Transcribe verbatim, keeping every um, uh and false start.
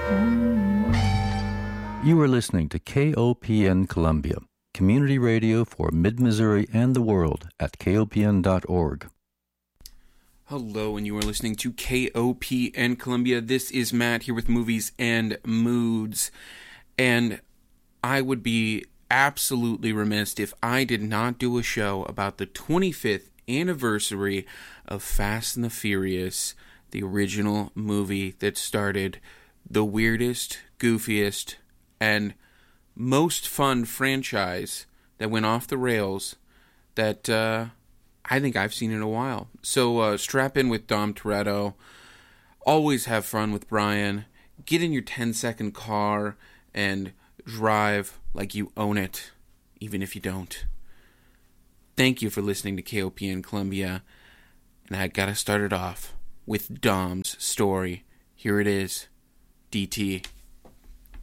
You are listening to K O P N Columbia, community radio for Mid-Missouri and the world at K O P N dot org. Hello, and you are listening to K O P N Columbia. This is Matt here with Movies and Moods, and I would be absolutely remiss if I did not do a show about the twenty-fifth anniversary of Fast and the Furious, the original movie that started the weirdest, goofiest, and most fun franchise that went off the rails that uh, I think I've seen in a while. So uh, strap in with Dom Toretto. Always have fun with Brian. Get in your ten-second car and drive like you own it, even if you don't. Thank you for listening to K O P N Columbia. And I gotta start it off with Dom's story. Here it is. D T